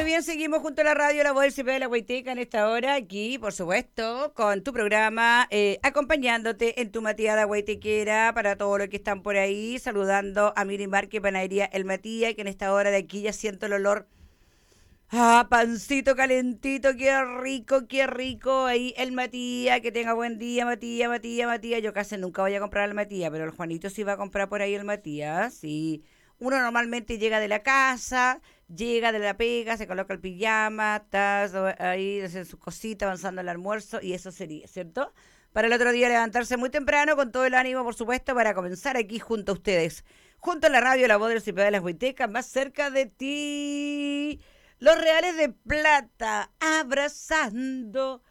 bien, seguimos junto a la radio La Voz del CP de la Huayteca en esta hora, aquí, por supuesto, con tu programa, acompañándote en tu mateada huaytequera para todos los que están por ahí, saludando a Miri Marque, Panadería El Matías, que en esta hora de aquí ya siento el olor pancito calentito, qué rico, ahí el Matías, que tenga buen día, Matías, yo casi nunca voy a comprar al Matías, pero el Juanito sí va a comprar por ahí el Matías, sí. Uno normalmente llega de la casa, llega de la pega, se coloca el pijama, está ahí hace sus cositas, avanzando el almuerzo, y eso sería, ¿cierto? Para el otro día levantarse muy temprano, con todo el ánimo, por supuesto, para comenzar aquí junto a ustedes. Junto a la radio La Voz del Ciudad de las Huitecas, más cerca de ti. Los Reales de Plata, abrazando